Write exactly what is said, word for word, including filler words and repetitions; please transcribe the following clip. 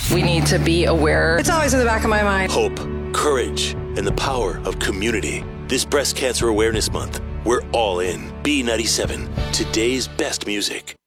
We need to be aware. It's always in the back of my mind. Hope, courage, and the power of community. This Breast Cancer Awareness Month, we're all in. B ninety-seven, today's best music.